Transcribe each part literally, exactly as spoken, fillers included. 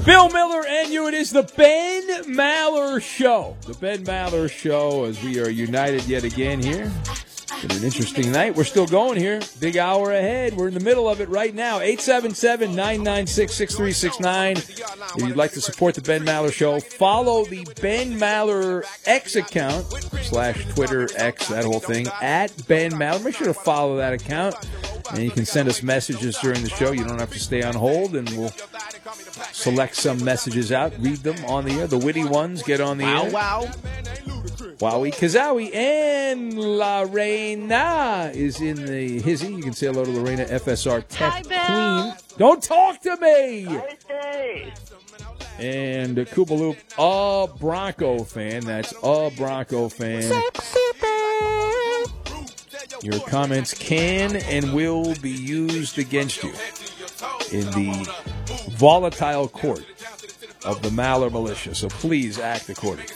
Bill Miller and you. It is the Ben Maller Show. The Ben Maller Show, as we are united yet again here. It's been an interesting night. We're still going here. Big hour ahead. We're in the middle of it right now. eight seven seven, nine nine six, six three six nine. If you'd like to support the Ben Maller Show, follow the Ben Maller X account, slash Twitter X, that whole thing, at Ben Maller. Make sure to follow that account. And you can send us messages during the show. You don't have to stay on hold, and we'll select some messages out, read them on the air. The witty ones get on the wow, air. Wow, wow. Wowie Kazowie, and Lorena is in the hizzy. You can say hello to Lorena, F S R Tech Queen. Don't talk to me! And uh, Koopa Loop, a Bronco fan. That's a Bronco fan. Your comments can and will be used against you in the volatile court of the Maller Militia. So please act accordingly.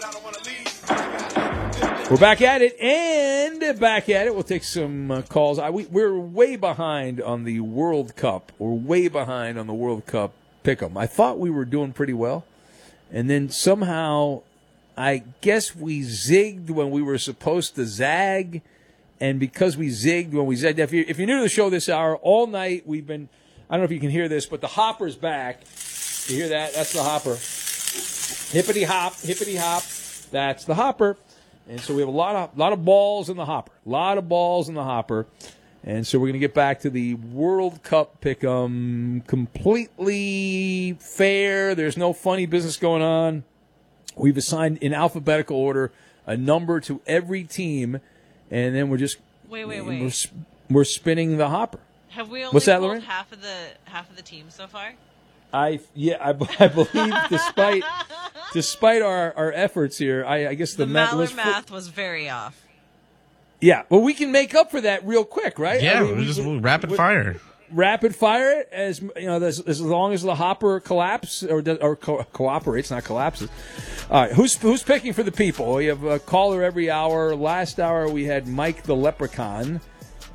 We're back at it, and back at it. We'll take some uh, calls. I, we, we're way behind on the World Cup. We're way behind on the World Cup pick'em. I thought we were doing pretty well, and then somehow, I guess we zigged when we were supposed to zag, and because we zigged when we zagged. If you're, if you're new to the show this hour, all night we've been, I don't know if you can hear this, but the hopper's back. You hear that? That's the hopper. Hippity hop, hippity hop. That's the hopper. And so we have a lot of lot of balls in the hopper. A lot of balls in the hopper. And so we're going to get back to the World Cup pick'em. Completely fair. There's no funny business going on. We've assigned in alphabetical order a number to every team, and then we're just wait, wait, wait. We're, we're spinning the hopper. Have we only What's that, pulled Lauren? half of the half of the team so far? I yeah, I, I believe despite despite our, our efforts here, I, I guess the, The math Maller was math was very off. Yeah, well, we can make up for that real quick, right? Yeah, I mean, we just we, rapid we, fire. Rapid fire it as you know, as, as long as the hopper collapses or does, or co- cooperates, not collapses. All right, who's who's picking for the people? We have a caller every hour. Last hour we had Mike the Leprechaun,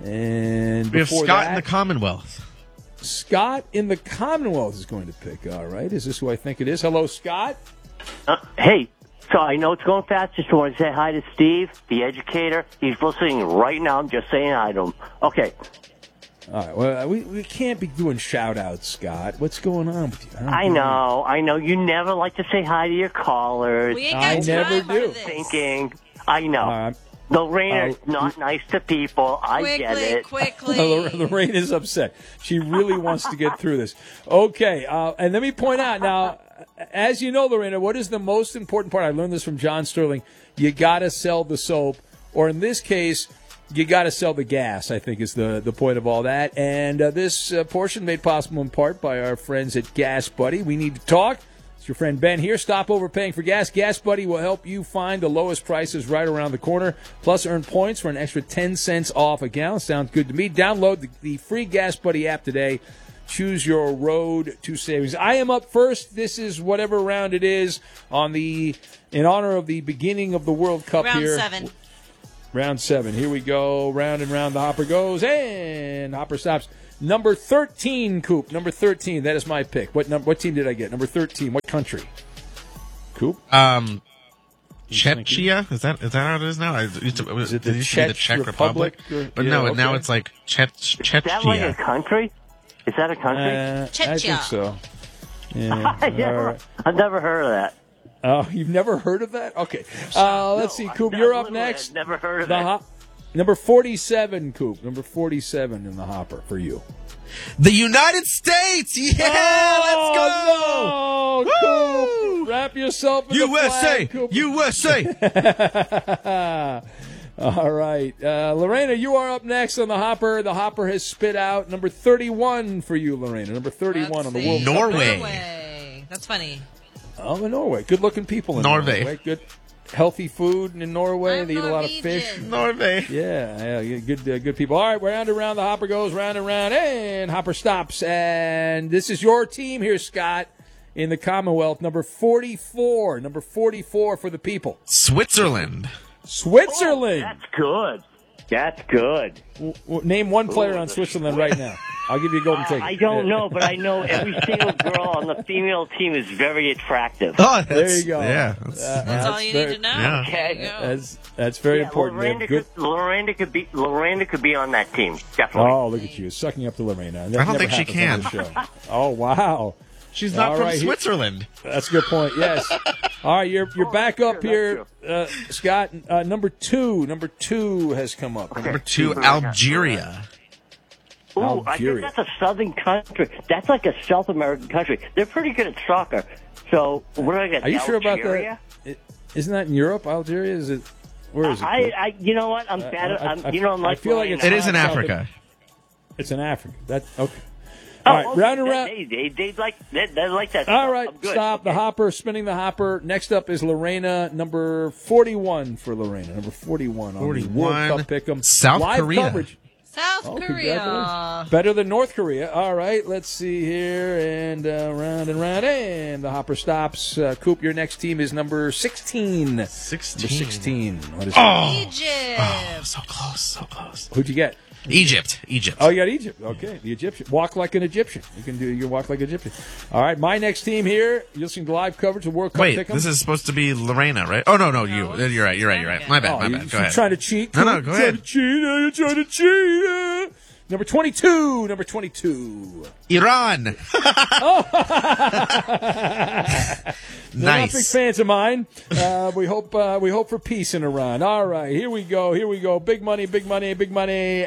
and We have before Scott that, in the Commonwealth. Scott in the Commonwealth is going to pick. All right, is this who I think it is? Hello, Scott. Uh, hey, so I know it's going fast. Just want to say hi to Steve, the educator. He's listening right now. I'm just saying hi to him. Okay. All right. Well, we we can't be doing shout-outs, Scott. What's going on with you? I know. I know. You never like to say hi to your callers. We ain't got I time never for do. this. Thinking. I know. Uh, Lorena's uh, not nice to people. I Quickly, get it. quickly. Lorraine is upset. She really wants to get through this. Okay, uh, and let me point out now, as you know, Lorena, what is the most important part? I learned this from John Sterling. You got to sell the soap, or in this case, you got to sell the gas, I think is the, the point of all that. And uh, this uh, portion made possible in part by our friends at Gas Buddy. We need to talk. It's your friend Ben here. Stop overpaying for gas. Gas Buddy will help you find the lowest prices right around the corner. Plus, earn points for an extra ten cents off a gallon. Sounds good to me. Download the, the free Gas Buddy app today. Choose your road to savings. I am up first. This is whatever round it is on the in honor of the beginning of the World Cup Round here. seven. Round seven. Here we go. Round and round the hopper goes, and hopper stops. Number thirteen, Coop. Number thirteen. That is my pick. What number? What team did I get? Number thirteen. What country? Coop. Um, Czechia? Is that is that how it is now? I, it used to, it was, Is it it the used to be the Czech Czech Republic Republic, or- but yeah, no, okay. now it's like Czech Is that like a Czechia. country? Is that a country? Uh, I think Czechia. so. Yeah. Yeah, All right. I've never heard of that. Oh, you've never heard of that? Okay. Uh, let's see, Coop. No, You're up literally, next. I've never heard of The that. hop- number forty-seven, Coop. Number forty-seven in the hopper for you. The United States! Yeah! Oh, let's go! no, Coop. Wrap yourself in U S A! the flag, Coop. U S A! All right. Uh, Lorena, you are up next on the hopper. The hopper has spit out number thirty-one for you, Lorena. Number thirty-one Let's on the see. World Cup. Norway. Norway. That's funny. Oh, in Norway. Good-looking people in Norway. Norway. Good, healthy food in Norway. I'm They eat a lot of Norwegian. fish. Norway. Yeah, yeah, good, uh, good people. All right, we're round and round. The hopper goes round and round, and hopper stops. And this is your team here, Scott, in the Commonwealth. Number forty-four. Number forty-four for the people. Switzerland. Switzerland. That's good. That's good. W- w- name one player Ooh, on the Switzerland right now. I'll give you a golden ticket. I don't know, but I know every single girl on the female team is very attractive. Oh, There you go. Yeah. That's, Uh, That's all you very- need to know. Yeah. There you go. That's that's very Yeah, important. They have Loranda good. could, Loranda could be Loranda could be on that team, definitely. Oh, look at you sucking up to Lorena. That I don't never think she happens on this show. Oh wow. She's not All from right, here- Switzerland. That's a good point. Yes. All right, you're you're Oh, back that's up true, here, uh, Scott. Uh, number two, number two has come up. Number two, Algeria. Ooh, I Algeria. think that's a southern country. That's like a South American country. They're pretty good at soccer. So what do I get? Are you sure about Algeria? that? It, isn't that in Europe? Algeria? Is it? Where is it? I, I, you know what? I'm bad. at- I- I'm, I- you know, I'm I like feel like Ryan. it's It is in South- Africa. It's in Africa. That okay. Oh, All right, okay, round and they- round. They, they, they like they, they like that. All stuff. right, I'm good. stop the Okay. hopper, spinning the hopper. Next up is Lorena, number forty-one for Lorena, number forty-one on the World forty-one. Cup Pick'em. South Live Korea. coverage. South Oh, Korea. congratulations. Better than North Korea. All right, let's see here. And uh, round and round. And the hopper stops. Uh, Coop, your next team is number sixteen. sixteen. Number sixteen. What is Oh. Egypt. Oh, so close, so close. Who'd you get? Egypt. Egypt. Oh, you got Egypt. Okay, the Egyptian. Walk like an Egyptian. You can do your walk like an Egyptian. All right, my next team here. You're listening to live coverage of World Cup Wait, Pick'em. this is supposed to be Lorena, right? Oh, no, no, you. it's- You're right, you're right, you're right. My bad, Oh, my you- bad. Go you're ahead. trying to cheat? No, no, Coop? go You're ahead. Trying to cheat? Uh, You're trying to cheat? Uh. Number twenty-two. Number twenty-two. Iran. They're not big Nice. fans of mine. Uh, we hope uh, we hope for peace in Iran. All right, here we go. Here we go. Big money, big money, big money,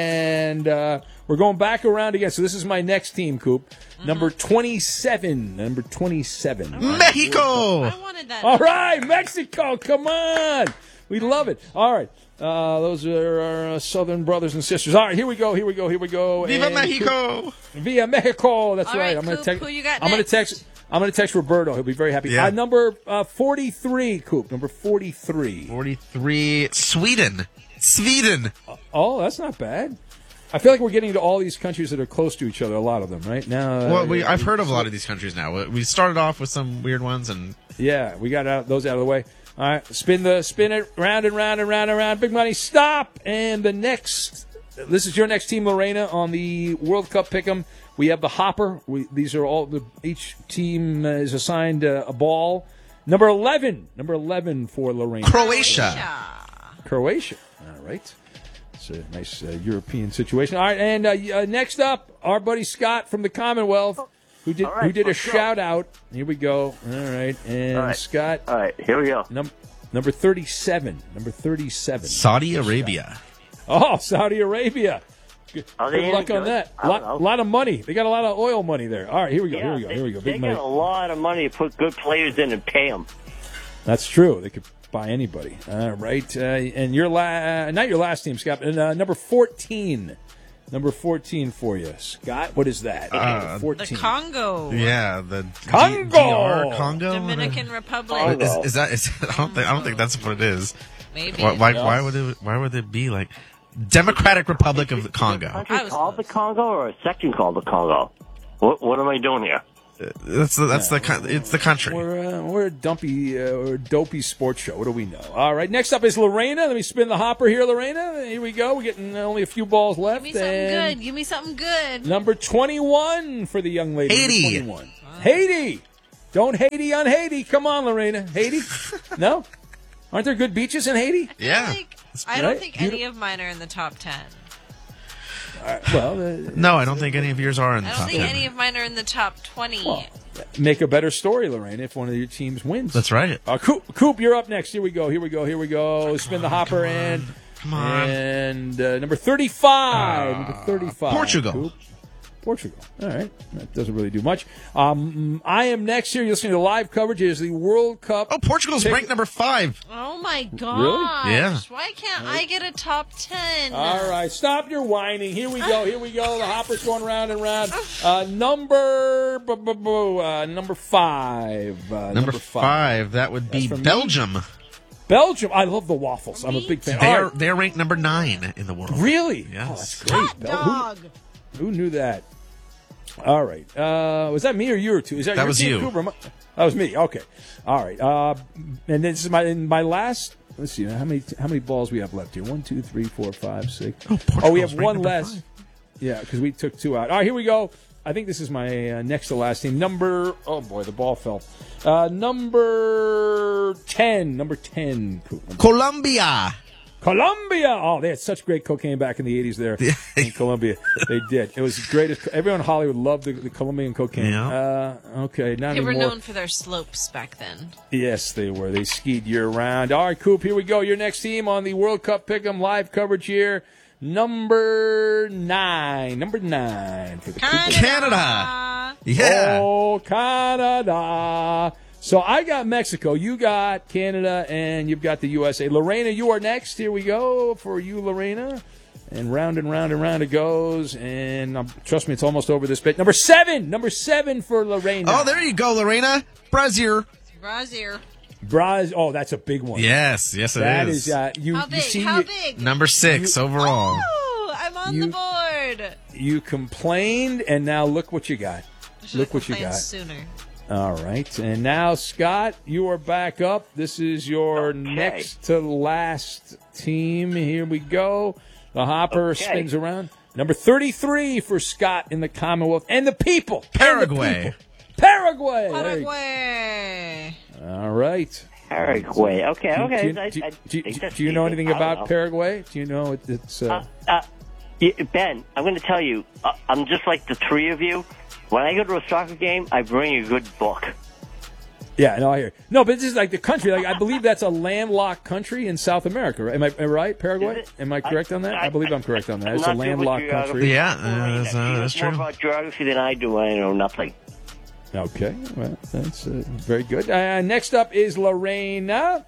and uh, we're going back around again. So this is my next team, Coop. Number twenty-seven. Number twenty-seven. Mexico. I wanted that. All right, Mexico. Come on, we love it. All right. Uh, those are our uh, southern brothers and sisters. All right, here we go, here we go, here we go. Viva And Mexico. Via Mexico. That's All right. right, I'm gonna Coop, text. who you got I'm gonna next? text. I'm gonna text Roberto. He'll be very happy. Yeah. Uh, number uh, forty-three, Coop. Number forty-three. forty-three. Sweden. Sweden. Oh, that's not bad. I feel like we're getting to all these countries that are close to each other. A lot of them, right now. Uh, Well, we, I've heard of a lot of these countries now. We started off with some weird ones, and Yeah, we got out, those out of the way. All right, spin the spin it round and round and round and round. Big money, stop. And the next, this is your next team, Lorena, on the World Cup Pick'em. We have the hopper. We, these are all the each team uh, is assigned uh, a ball. Number eleven, number eleven for Lorena. Croatia. Croatia. All right. It's a nice uh, European situation. All right, and uh, uh, next up, our buddy Scott from the Commonwealth, who did All right, who did a let's go. shout out. Here we go. All right, and All right. Scott, All right, here we go. num- number thirty-seven. Number thirty-seven. Saudi Arabia. Oh, Saudi Arabia. Good, Are they good luck any on good? that. I A don't lot, know. lot of money. They got a lot of oil money there. All right, here we go. Yeah, here we go. they, Here we go. They Big got money. a lot of money to put good players in and pay them. That's true. They could buy anybody. All right. Uh, and your la- not your last team, Scott. And, uh, number fourteen. Number fourteen for you, Scott. What is that? Number The fourteen. Congo. Yeah, the Congo! D- D R, Congo. Dominican Republic. Congo. Is, is that? Is, I don't think. I don't think that's what it is. Maybe. Why, why, why would it? Why would it be like Democratic Republic of the Is there a Congo? country I was called close. the Congo or a section called the Congo? What, what am I doing here? That's the. That's the. coun- It's the country. We're, uh, we're a dumpy, uh, we're a dopey sports show. What do we know? All right. Next up is Lorena. Let me spin the hopper here, Lorena. Here we go. We're getting only a few balls left. Give me something and good. Give me something good. Number twenty-one for the young lady. Number Haiti. twenty-one. Haiti. Don't Haiti on Haiti. Come on, Lorena. Haiti? No? Aren't there good beaches in Haiti? Yeah. Like, I don't right. think You any don't- of mine are in the top ten. Well, uh, No, I don't think any of yours are in the I top don't think ten. any of mine are in the top twenty. well, make a better story, Lorena, if one of your teams wins. That's right. Uh, Coop, Coop, you're up next. Here we go. Here we go. Here we go. Spin the hopper and Come on. and uh, number thirty-five. number thirty-five. Portugal. Coop. Portugal. All right. That doesn't really do much. Um, I am next here. You're listening to live coverage. It is the World Cup. Oh, Portugal's Pick- ranked number five. Oh my gosh. Yeah. Why can't I get a top ten? All right, stop your whining. Here we go. Here we go. The hopper's going round and round. Uh, number bu- bu- bu- uh, number five. Uh, number, Number five. That would be That's from me. Belgium. Belgium. I love the waffles. I'm a big fan. They're All right. they're ranked number nine in the world. Really? Yes. Oh, that's great. Bel- Dog. Who, who knew that? All right. Uh, was that me or you or two? Is that, That your was team, you. Cooper? That was me. Okay. All right. Uh, and this is my in my last. Let's see. How many how many balls we have left here? One, two, three, four, five, six. Oh, Oh, we Portugal's have ranked one number less. five. Yeah, because we took two out. All right, here we go. I think this is my uh, next to last team. Number, oh boy, the ball fell. Uh, number ten. Number ten. Colombia. Colombia. Oh, they had such great cocaine back in the eighties there in Colombia. They did. It was great. Everyone in Hollywood loved the, the Colombian cocaine. Yeah. Uh, okay, not They anymore. were known for their slopes back then. Yes, they were. They skied year-round. All right, Coop, here we go. Your next team on the World Cup Pick'em live coverage here. Number nine. Number nine for the Coop. Canada. Yeah. Oh, Canada. So I got Mexico, you got Canada, and you've got the U S A. Lorena, you are next. Here we go for you, Lorena. And round and round and round it goes. And um, trust me, it's almost over this bit. Number seven. Number seven for Lorena. Oh, there you go, Lorena. Brazil. Brazier. Braz. Oh, that's a big one. Yes, yes it That is. is, uh, you, How you big? see, How you, big? Number six overall. Oh, I'm on You- the board. you complained, and now look what you got. Should've Look what you complained got. Sooner. All right. And now, Scott, you are back up. This is your Okay. next to last team. Here we go. The hopper Okay. spins around. Number thirty-three for Scott in the Commonwealth. And the people. And the Paraguay. people. Paraguay. There you go. Paraguay. All right. Paraguay. Okay, Do- okay. Do, I- do- I do- think that's do you know decent. anything I don't about know. Paraguay? Do you know it, it's... Uh, Uh, uh, yeah, Ben, I'm going to tell you, uh, I'm just like the three of you. When I go to a soccer game, I bring a good book. Yeah, no, I hear. No, but this is like the country. Like I believe that's a landlocked country in South America. Right? Am I, am I right, Paraguay? Is it? Am I correct on that? I, believe I'm correct on that. It's a I'm not good with landlocked geography. country. Yeah, uh, that's, uh, He knows that's more true. about geography than I do. I know nothing. Okay, well, that's uh, very good. Uh, next up is Lorena.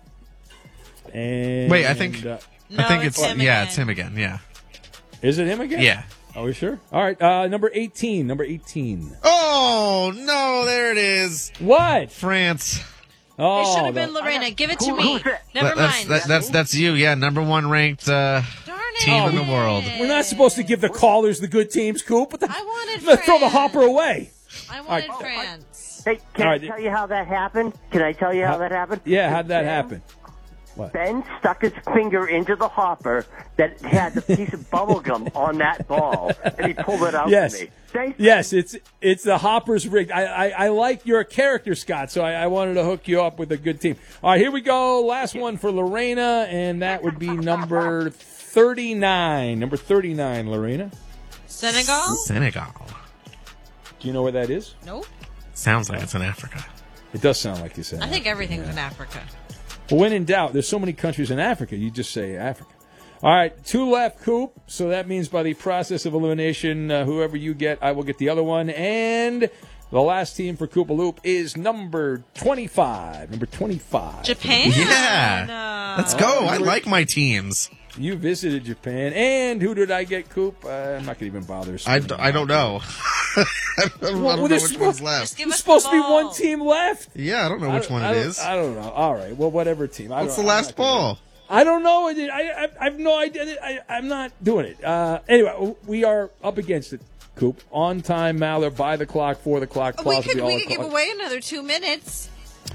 And, Wait, I think- uh, No, I think it's it's, him yeah, again. it's him again. Yeah. is it him again? Yeah. Are we sure? All right, uh, number eighteen. Number eighteen. Oh no, there it is. What? France. Oh, It should have been the- Lorena. Give it to Who- me. who's that? Never That- that's, mind. that, that's that's you. Yeah, number one ranked uh, Darn it. team in the world. We're not supposed to give the callers the good teams, Coop. What the? I wanted Let's throw the France. hopper away. I wanted All France. Hey, can All I right. tell you how that happened? Can I tell you how that happened? Yeah, how'd that Ben- happen? Ben stuck his finger into the hopper that had the piece of bubble gum on that ball, and he pulled it out Yes. to me. Thanks. Yes, it's it's the Hopper's rigged. I, I, I like your character, Scott, so I, I wanted to hook you up with a good team. All right, here we go. Last one for Lorena, and that would be number thirty-nine. Number thirty-nine, Lorena. Senegal? Senegal. Do you know where that is? Nope. Sounds like it's in Africa. It does sound like you said. I think everything's in Africa. Well, when in doubt, there's so many countries in Africa, you just say Africa. All right, two left, Coop. So that means by the process of elimination, uh, whoever you get, I will get the other one. And the last team for Koopaloop is number twenty-five. Number twenty-five. Japan? Yeah. Let's go. I like my teams. You visited Japan. And who did I get, Coop? Uh, I'm not going to even bother. I, d- I don't know. I don't, I don't Well, know there's which supposed- one's Just left. give There's us supposed the to be ball. one team left. Yeah, I don't know which I- one I it don't- is. I don't know. All right. Well, whatever team. I What's don't- the I'm last not gonna- ball? I don't know. I, I, I have no idea. I, I'm not doing it. Uh, anyway, we are up against it, Coop. On time, Maller, by the clock, for the clock, We possibly could all we the could give clock. away another two minutes.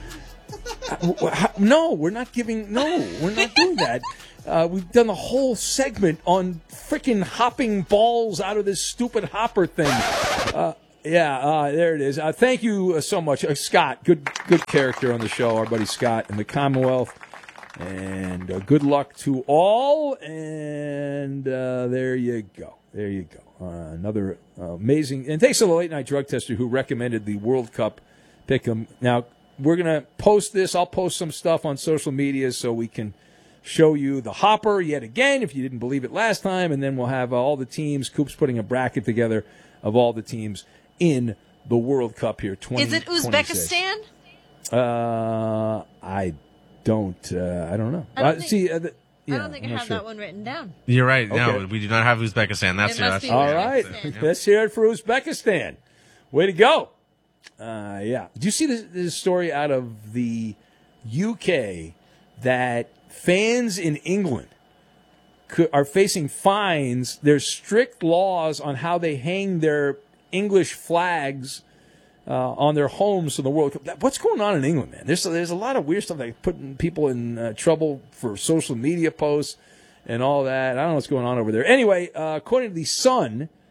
No, we're not giving. No, we're not doing that. Uh, we've done the whole segment on freaking hopping balls out of this stupid hopper thing. Uh, yeah, uh, there it is. Uh, thank you uh, so much, uh, Scott. Good, good character on the show, our buddy Scott in the Commonwealth. And uh, good luck to all. And uh, there you go. There you go. Uh, another uh, amazing. And thanks to the late night drug tester who recommended the World Cup pick'em. Now we're gonna post this. I'll post some stuff on social media so we can show you the hopper yet again if you didn't believe it last time, and then we'll have uh, all the teams. Coop's putting a bracket together of all the teams in the World Cup here. twenty Is it Uzbekistan? Uh, I don't. Uh, I don't know. I don't uh, think- see, uh, the, yeah, I don't think I'm I not have sure. that one written down. You're right. No, Okay. we do not have Uzbekistan. That's It your. must That's be All yeah, right, that's it, yeah. let's hear it for Uzbekistan. Way to go! Uh, yeah. Do you see this, this story out of the U K that fans in England could, are facing fines? There's strict laws on how they hang their English flags uh, on their homes for the World Cup. What's going on in England, man? There's there's a lot of weird stuff like putting people in uh, trouble for social media posts and all that. I don't know what's going on over there. Anyway, uh, according to the Sun,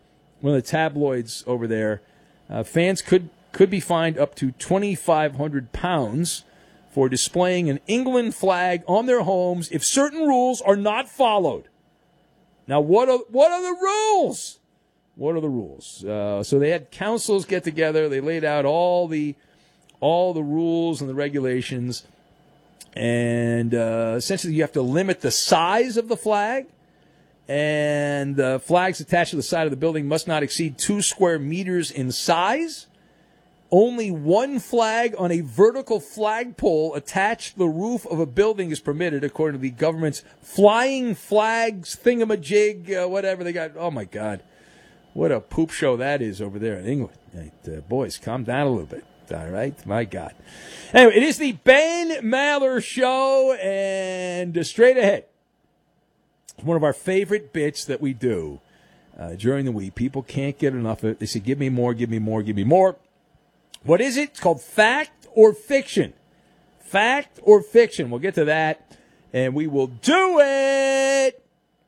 one of the tabloids over there. Uh, fans could could be fined up to twenty-five hundred pounds for displaying an England flag on their homes if certain rules are not followed. Now, what are what are the rules? What are the rules? Uh, so they had councils get together. They laid out all the all the rules and the regulations, and uh, essentially you have to limit the size of the flag, and the flags attached to the side of the building must not exceed two square meters in size. Only one flag on a vertical flagpole attached to the roof of a building is permitted, according to the government's flying flags thingamajig, uh, whatever they got. Oh, my God. What a poop show that is over there in England. Right, uh, boys, calm down a little bit. All right? My God. Anyway, it is the Ben Maller Show, and uh, straight ahead, one of our favorite bits that we do uh, during the week. People can't get enough of it. They say, give me more, give me more, give me more. What is it? It's called Fact or Fiction. Fact or Fiction. We'll get to that, and we will do it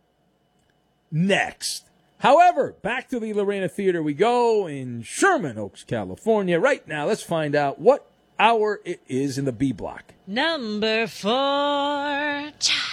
next. However, back to the Lorena Theater we go in Sherman Oaks, California. Right now, let's find out what hour it is in the B block. Number four.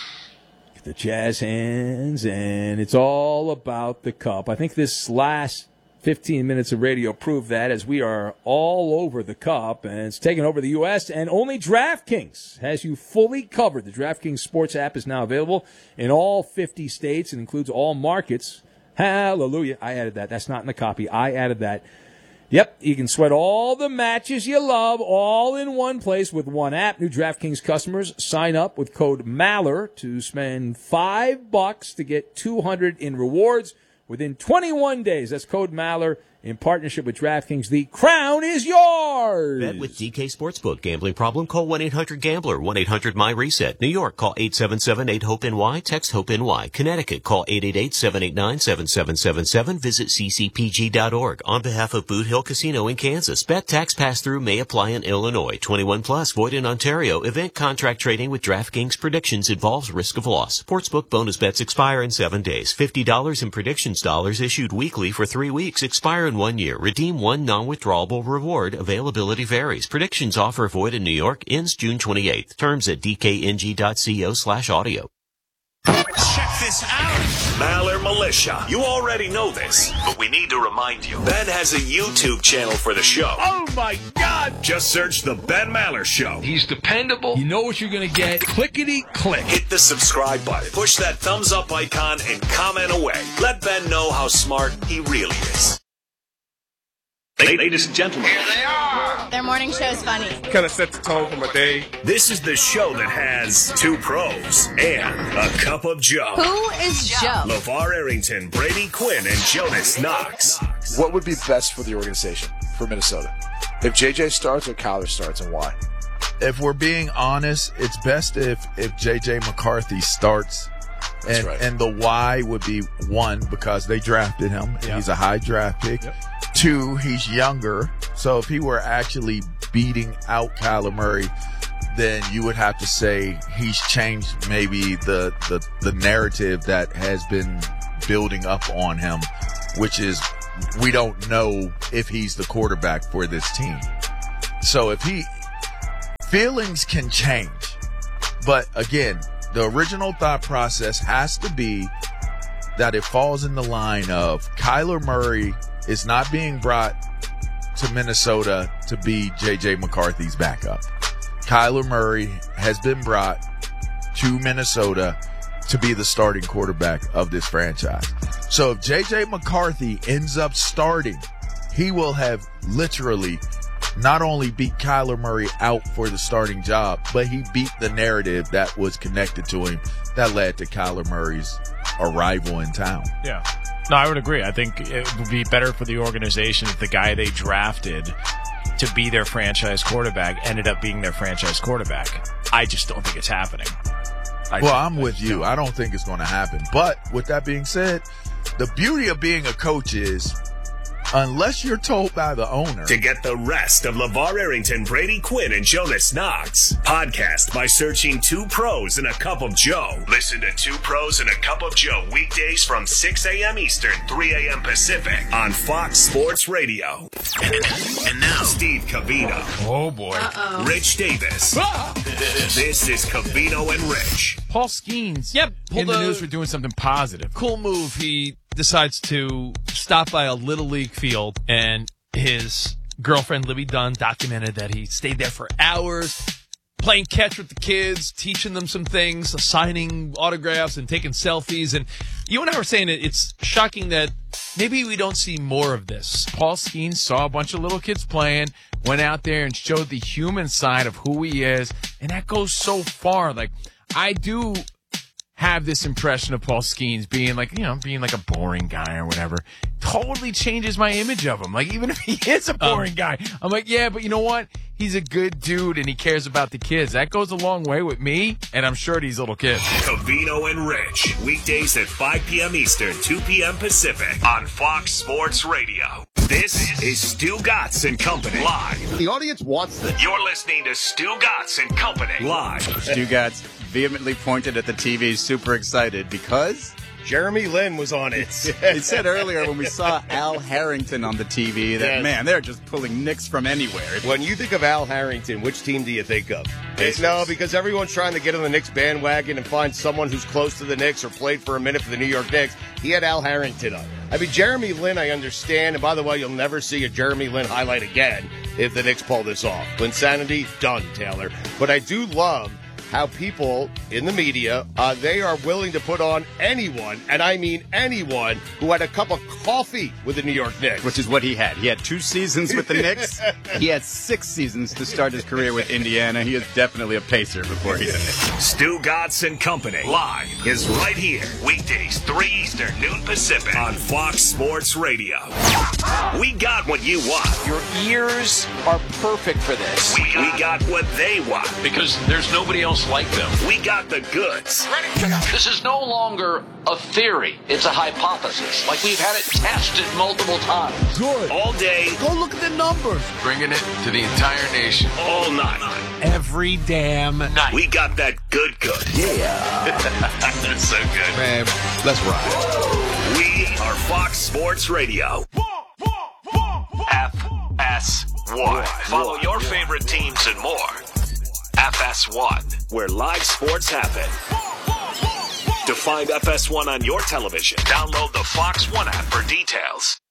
The jazz hands, and it's all about the cup. I think this last fifteen minutes of radio prove that, as we are all over the cup, and it's taken over the U S, and only DraftKings has you fully covered. The DraftKings Sports app is now available in all fifty states and includes all markets. Hallelujah. I added that. That's not in the copy. I added that. Yep, you can sweat all the matches you love all in one place with one app. New DraftKings customers sign up with code Maller to spend five bucks to get two hundred in rewards within twenty-one days. That's code Maller in partnership with DraftKings. The crown is yours. Bet with D K Sportsbook. Gambling problem? Call one eight hundred gambler. one eight hundred my reset. New York, call eight seven seven eight hope N Y. Text HOPE-NY. Connecticut, call eight eight eight seven eight nine seven seven seven seven. Visit c c p g dot org. On behalf of Boot Hill Casino in Kansas, bet tax pass-through may apply in Illinois. twenty-one plus, void in Ontario. Event contract trading with DraftKings predictions involves risk of loss. Sportsbook bonus bets expire in seven days. fifty dollars in predictions dollars issued weekly for three weeks. Expire in one year. Redeem one non-withdrawable reward. Availability varies. Predictions offer void in New York. Ends June twenty-eighth. Terms at d k n g dot co slash audio. Check this out. Maller Militia. You already know this, but we need to remind you. Ben has a YouTube channel for the show. Oh, my God. Just search The Ben Maller Show. He's dependable. You know what you're going to get. Clickety-click. Hit the subscribe button. Push that thumbs up icon and comment away. Let Ben know how smart he really is. Ladies and gentlemen. Here they are. Their morning show is funny. Kind of set the tone for my day. This is the show that has two pros and a cup of Joe. Who is Joe? LeVar Arrington, Brady Quinn, and Jonas Knox. What would be best for the organization, for Minnesota? If J J starts or Kyler starts, and why? If we're being honest, it's best if, if J J McCarthy starts. That's and, right. and the why would be, one, because they drafted him. Yep. He's a high draft pick. Yep. Two, he's younger. So if he were actually beating out Kyler Murray, then you would have to say he's changed maybe the, the, the narrative that has been building up on him, which is we don't know if he's the quarterback for this team. So if he, feelings can change. But again, the original thought process has to be that it falls in the line of Kyler Murray is not being brought to Minnesota to be J J McCarthy's backup. Kyler Murray has been brought to Minnesota to be the starting quarterback of this franchise. So if J J McCarthy ends up starting, he will have literally not only beat Kyler Murray out for the starting job, but he beat the narrative that was connected to him that led to Kyler Murray's arrival in town. Yeah. No, I would agree. I think it would be better for the organization if the guy they drafted to be their franchise quarterback ended up being their franchise quarterback. I just don't think it's happening. I well, I'm with you. Don't. I don't think it's going to happen. But with that being said, the beauty of being a coach is unless you're told by the owner. To get the rest of LeVar Arrington, Brady Quinn, and Jonas Knox, podcast by searching Two Pros and a Cup of Joe. Listen to Two Pros and a Cup of Joe weekdays from six a.m. Eastern, three a.m. Pacific on Fox Sports Radio. And now, Steve Covino. Oh, boy. Uh-oh. Rich Davis. This is Covino and Rich. Paul Skeens Yep, in the pulled a- news for doing something positive. Cool move. He decides to stop by a Little League field, and his girlfriend, Libby Dunn, documented that he stayed there for hours, playing catch with the kids, teaching them some things, signing autographs and taking selfies. And you and I were saying it, it's shocking that maybe we don't see more of this. Paul Skeens saw a bunch of little kids playing, went out there and showed the human side of who he is, and that goes so far. Like, I do have this impression of Paul Skeens being like, you know, being like a boring guy or whatever. Totally changes my image of him. Like, even if he is a boring um, guy, I'm like, yeah, but you know what? He's a good dude and he cares about the kids. That goes a long way with me, and I'm sure these little kids. Covino and Rich, weekdays at five p.m. Eastern, two p.m. Pacific on Fox Sports Radio. This is Stu Gatz and Company live. The audience wants this. You're listening to Stu Gatz and Company live. Stu Gatz vehemently pointed at the T V, super excited because Jeremy Lin was on it. He said earlier when we saw Al Harrington on the T V that, yes. man, they're just pulling Knicks from anywhere. When you think of Al Harrington, which team do you think of? Pacers. No, because everyone's trying to get on the Knicks bandwagon and find someone who's close to the Knicks or played for a minute for the New York Knicks. He had Al Harrington on. I mean, Jeremy Lin, I understand. And by the way, you'll never see a Jeremy Lin highlight again if the Knicks pull this off. Linsanity, done, Taylor. But I do love how people in the media, uh, they are willing to put on anyone, and I mean anyone, who had a cup of coffee with the New York Knicks. Which is what he had. He had two seasons with the Knicks. He had six seasons to start his career with Indiana. He is definitely a Pacer before he's a Knick. Stu Gatz and Company live is right here. Weekdays, three Eastern, noon Pacific on Fox Sports Radio. We got what you want. Your ears are perfect for this. We, we got what they want. Because there's nobody else like them. We got the goods. This is no longer a theory. It's a hypothesis. Like we've had it tested multiple times. Good. All day. Go look at the numbers. Bringing it to the entire nation. All night. Every damn night. We got that good good. Yeah. That's so good. Man, let's ride. We are Fox Sports Radio. F S one. Follow your favorite teams and more. F S one, where live sports happen. To find F S one on your television, download the Fox One app for details.